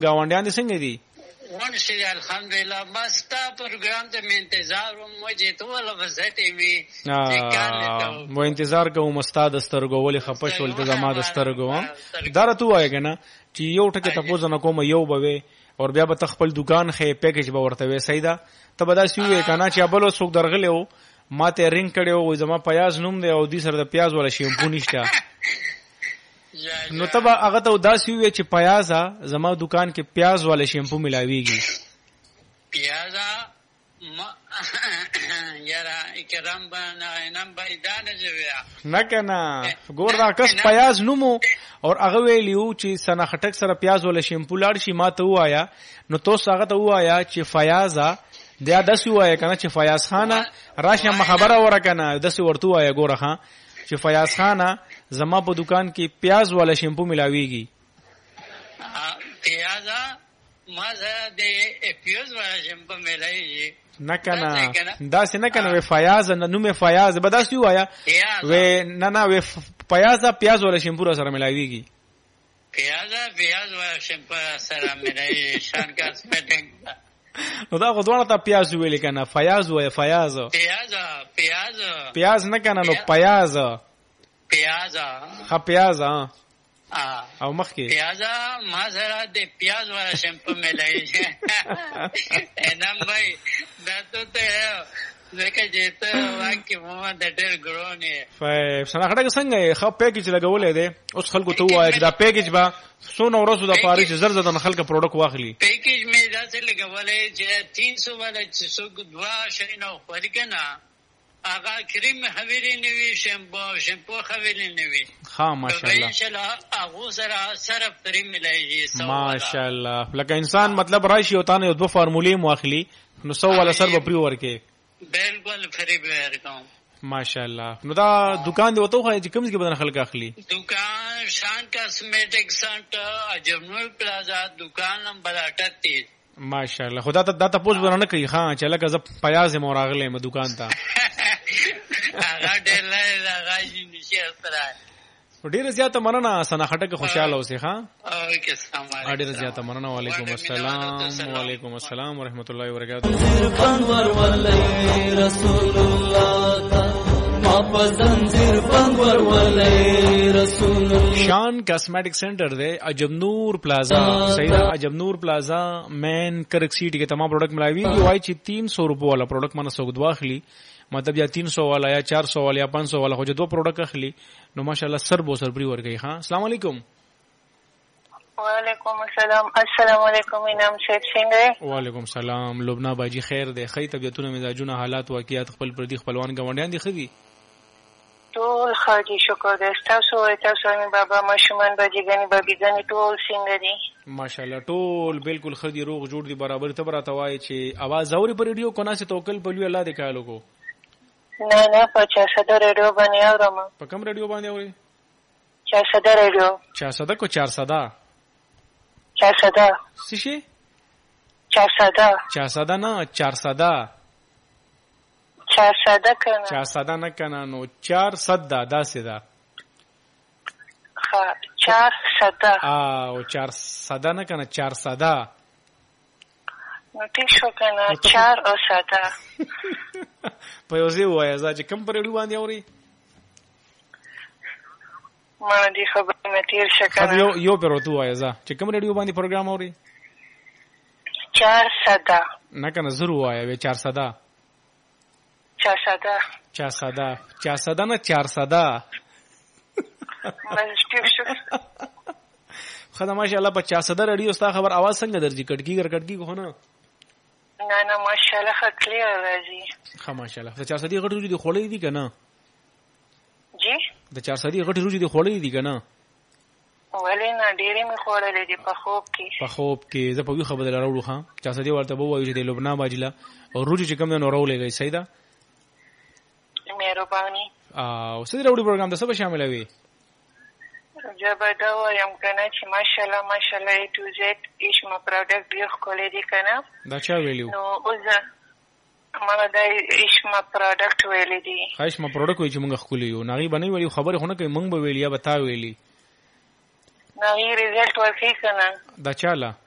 گاونډیان دي څنګه دي؟ ونشي الحمدلله. بس تا پروګرام ته مې انتظار وم، مجھے تو ولا وزټې وي چې کار مو انتظار کوم استاد سترګو ولې خپش ول ته زما د سترګو دار ته وای کنه چې یو ټکه تاسو نه کوم یو بوي او بیا به خپل دکان خې پیکیج به ورته وي سیدا ته به دا سی وی کنه چې ابل څوک درغله و ما ته رینګ کړو زما پیاز نوم دی او دې سره د پیاز ولا شیمپو نشته نو تبا هغه ته داسې وي چې پیازا زما دکان کې پیاز والا شیمپو ملاويږي پیازا یارا اکرام باندې نام باندې نه جوړه نه کنه ګور دا کس پیاز نومو او هغه ویلیو چې سنا خټک سره پیاز والا شیمپو لاړ شي ما ته وایا نو توس هغه ته وایا چې فیازا دا داسې وایا کنه چې فیاض خانه راشه خبره ورکنه داسې ورته وایا ګوره ها چې فیاض خانه زما په دکان کې پیاز والا شیمپو ملاويږي پیازا ما زه د پیاز والا شیمپو ملایي نه کنه دا څنګه کنه فیاض نومه فیاض به داسې وایا و نه و پیازا پیاز والا شیمپو سره ملاويږي پیاز والا شیمپو سره ملایي شان کاسمیټک نو دا غوډونه ته پیاز ویل کنه فیاض و فیاض پیاز نه کنه نو پیاز پیاز او مخکې پیازا ما سره د پیاز والا شیمپو ملایي انم بھائی دا ته زکه چې ته واکه مو د ډېر ګرونه سنا خټه څنګه خو پیکیج لګولې ده اوس خلکو ته وایي دا پیکیج با سونه ورځو د پاره چې زر زر خلک پروډکټ واخلي پیکیج مې دا څه لګولې چې 300 والا 602 شینو خوري کنه آغا کریم حویلی نوی شیمپو حویلی نوی ها ماشاءالله انشاءالله اغو سره صرف فری ملایي ماشاءالله لکه انسان مطلب راشي او تانه دو فارمولې مواخلي نو 100 والا سر به پری ورکه بالکل فری ورکوم ماشاءالله نو دا دکان دی وته خو چې کوم ځای بدن خلک اخلي دکان شان کاسمیټک سنټر اجمنور پلازا دکان نمبر 38 ماشاءالله خدا ته دا تاسو ورنه کوي ها چې لکه ز پیاز مو راغله م دکان ته هغه ډېر راغی نشي سره ډېر زیاته مننه سنا خټک خوشاله اوسه ها اوکې السلام علیکم ډېر زیاته مننه وعلیکم السلام وعلیکم السلام ورحمت الله وبرکاته رسول الله ما زنجیر بنور ولای رسول الله شان کاسمیٹک سینٹر دے اجمنور پلازا سیدہ اجمنور پلازا مین کرک سیٹی کے تمام پروڈکٹ ملاوی وائی چی 300 روپے والا پروڈکٹ مانا سوک دوا اخلی مطلب یا 300 والا یا 400 والا یا 500 والا خو جو دو پروڈکٹ اخلی نو ماشاءاللہ سر بو سر پری ور گئی ہاں السلام علیکم وعلیکم السلام السلام علیکم انعام شیخ څنګه وعلیکم السلام لبنا باجی خیر دے خی طبیعتونه مزاجونه حالات واقعیات خپل پردي خپلوان گاونډیان دي خدي ټول خاجي شکر دې تاسو مې بابا ماشومان باجیګانی بابیګانی ټول څنګه دي ماشاءالله ټول بالکل خدي روغ جوړ دي برابر ته براته وای چې आवाज اوري پر ریډیو کو نه سي توکل په لوی الله دې کالو کو نه په 400 ریډیو باندې اورم په کوم ریډیو باندې اوري 400 ریډیو 400 کو 400 سشي 400 نه 400 کنه 400 نه کنه نو 400 دا سیدا ها 400 او 400 نه کنه 400 نو ټیک شو کنه 400 په یو ځای وایي چې کوم پر اړه باندې اوري ما دې خبرې مې تیر شکه یو پر وته وایي چې کوم ریډیو باندې پروګرام اوري 400 نه کنه زرو وایي 400 نه 400 خدا ماشاءالله په 400 ریډیو ستا خبر आवाज څنګه درځي کټکی کو نه نه ماشاءالله ښه کلیر راځي ښه ماشاءالله د 400 غټ روزي دی خولې دي کنه جی د 400 غټ روزي دی خولې دي کنه ولې نه ډېرې مې خولې دي په خوب کې زه په وی خبر لراوړو ها 400 ورته وایي چې د لبنان باجلا او روزي چې کوم نه راولېږي سیدا مهرباني او سید راوړي پروګرام د څه شامل وي جبدا وایم کنه چې ماشاءالله ای ټو زد ایش ما پروډکټ ډیر خولې دي کنه دا چا ویلو نو اوزه مالا دا ایش ما پروډکټ ویلې دي خاص ما پروډکټ وی چې موږ خولې یو نغي بنوي ویلي خبره خونه کوي موږ به ویلیا بتا ویلي نغي ریزلټ ورکې کنه دا چاله